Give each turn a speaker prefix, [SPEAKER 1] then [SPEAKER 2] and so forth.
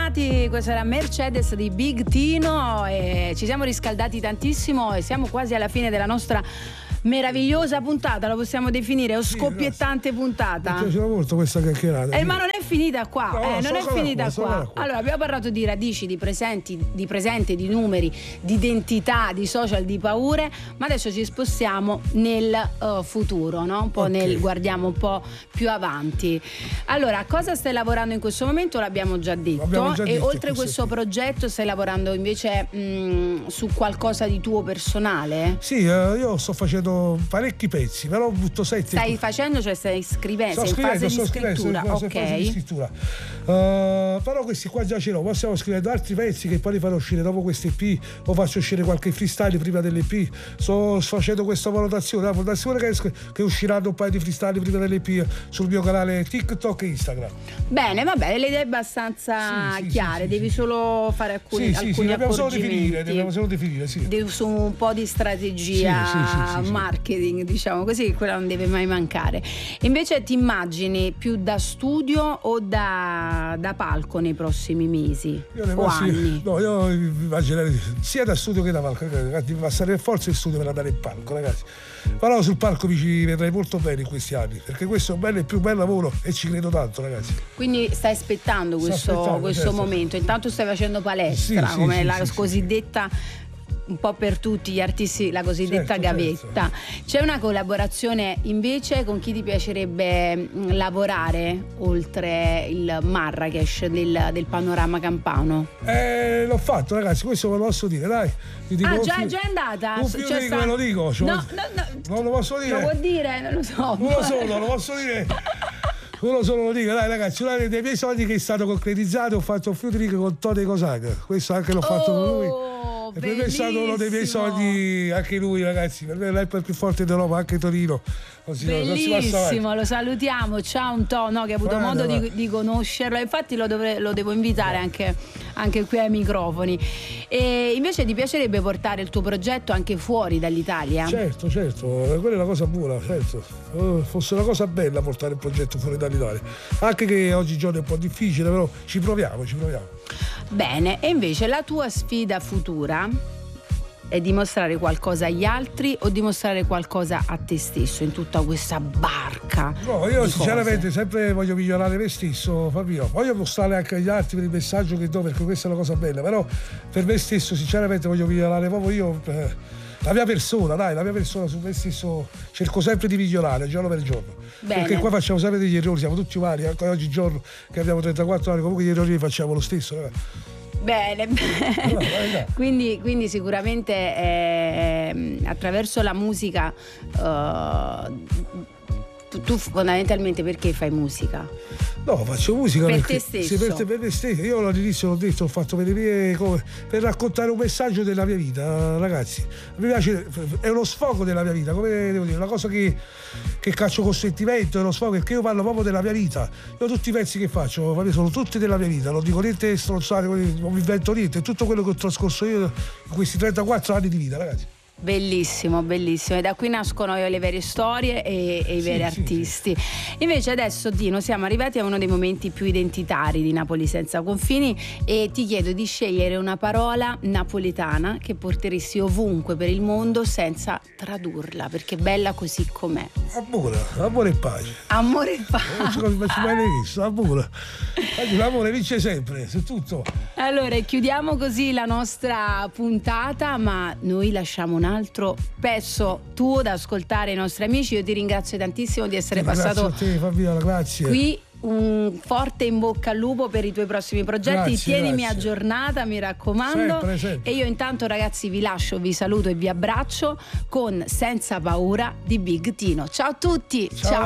[SPEAKER 1] tornati, questa era Mercedes di Big Tino e ci siamo riscaldati tantissimo e siamo quasi alla fine della nostra meravigliosa puntata, la possiamo definire, o scoppiettante puntata.
[SPEAKER 2] Mi piaceva molto questa chiacchierata.
[SPEAKER 1] Ma non è finita qua, non è finita qua.
[SPEAKER 2] qua.
[SPEAKER 1] Allora, abbiamo parlato di radici, di presente, di numeri, di identità, di social, di paure, ma adesso ci spostiamo nel futuro, no? Un po' guardiamo un po' più avanti. Allora, cosa stai lavorando in questo momento? L'abbiamo già detto. E oltre questo progetto stai lavorando invece su qualcosa di tuo personale?
[SPEAKER 2] Sì, io sto facendo parecchi pezzi, però butto 7.
[SPEAKER 1] Stai facendo, cioè stai scrivendo, sei in fase di scrittura? Ok.
[SPEAKER 2] Però questi qua già ce l'ho, poi stiamo scrivendo altri pezzi che poi li farò uscire dopo queste EP, o faccio uscire qualche freestyle prima dell'EP. Sto facendo questa valutazione, la fondazione che usciranno un paio di freestyle prima dell'EP sul mio canale TikTok e Instagram.
[SPEAKER 1] Bene, vabbè, le idee abbastanza chiare, devi solo fare alcuni
[SPEAKER 2] dobbiamo
[SPEAKER 1] accorgimenti.
[SPEAKER 2] solo definire, sì.
[SPEAKER 1] Su un po' di strategia, marketing, diciamo così, quella non deve mai mancare. Invece ti immagini più da studio o da palco nei prossimi mesi o anni?
[SPEAKER 2] No, io immaginerei sia da studio che da palco, ragazzi, mi passare per forza in studio per andare in palco, ragazzi. Però sul palco mi ci vedrei molto bene in questi anni, perché questo è un bello e più bel lavoro e ci credo tanto, ragazzi.
[SPEAKER 1] Quindi stai aspettando questo momento, intanto stai facendo palestra, come la cosiddetta, un po' per tutti gli artisti, la cosiddetta gavetta. C'è una collaborazione invece con chi ti piacerebbe lavorare oltre il Marrakesh del panorama campano?
[SPEAKER 2] L'ho fatto, ragazzi, questo ve lo posso dire, dai.
[SPEAKER 1] Già è andata?
[SPEAKER 2] Ve lo dico,
[SPEAKER 1] no.
[SPEAKER 2] Non lo posso dire.
[SPEAKER 1] Lo può dire? Non lo so.
[SPEAKER 2] Non lo posso dire. Uno solo lo dico, dai ragazzi, uno dei miei sogni che è stato concretizzato, ho fatto un featuring con Tony Kosak, questo anche l'ho fatto con lui. E per me è stato uno dei miei sogni, anche lui, ragazzi, per me è l'hyper più forte d'Europa, anche Torino.
[SPEAKER 1] Bellissimo, lo salutiamo. Ciao Antonio, che ha avuto modo di conoscerlo, infatti lo devo invitare anche qui ai microfoni. E invece ti piacerebbe portare il tuo progetto anche fuori dall'Italia?
[SPEAKER 2] Certo, quella è una cosa buona, certo. Fosse una cosa bella portare il progetto fuori dall'Italia, anche che oggigiorno è un po' difficile, però ci proviamo.
[SPEAKER 1] Bene, e invece la tua sfida futura è dimostrare qualcosa agli altri o dimostrare qualcosa a te stesso in tutta questa barca?
[SPEAKER 2] No, io sinceramente sempre voglio migliorare me stesso, Fabio. Voglio mostrare anche agli altri per il messaggio che do, perché questa è una cosa bella, però per me stesso sinceramente voglio migliorare proprio io, la mia persona su me stesso cerco sempre di migliorare giorno per giorno. Bene. Perché qua facciamo sempre degli errori, siamo tutti umani, anche oggigiorno che abbiamo 34 anni, comunque gli errori li facciamo lo stesso, ragazzi.
[SPEAKER 1] Bene. Quindi sicuramente attraverso la musica tu fondamentalmente perché fai musica?
[SPEAKER 2] No, faccio musica
[SPEAKER 1] per te stesso.
[SPEAKER 2] Per me stesso. Io all'inizio l'ho detto, ho fatto per raccontare un messaggio della mia vita, ragazzi. Mi piace, è uno sfogo della mia vita, come devo dire, una cosa che caccio con sentimento, è uno sfogo, perché io parlo proprio della mia vita. Io tutti i pezzi che faccio sono tutti della mia vita, non dico niente stronzate, non mi invento niente, è tutto quello che ho trascorso io in questi 34 anni di vita, ragazzi.
[SPEAKER 1] Bellissimo, e da qui nascono le vere storie e i veri artisti. Invece adesso, Tino, siamo arrivati a uno dei momenti più identitari di Napoli senza confini e ti chiedo di scegliere una parola napoletana che porteresti ovunque per il mondo senza tradurla, perché è bella così com'è.
[SPEAKER 2] Amore e pace.
[SPEAKER 1] Amore e pace.
[SPEAKER 2] Non ci mai visto, amore. L'amore vince sempre, su tutto.
[SPEAKER 1] Allora, chiudiamo così la nostra puntata, ma noi lasciamo un altro pezzo tuo da ascoltare ai nostri amici. Io ti ringrazio tantissimo di essere passato
[SPEAKER 2] grazie a te, Fabiola, grazie.
[SPEAKER 1] Qui un forte in bocca al lupo per i tuoi prossimi progetti. Tienimi aggiornata, mi raccomando. Sempre. E io intanto, ragazzi, vi lascio, vi saluto e vi abbraccio con Senza paura di Big Tino. Ciao a tutti. Ciao.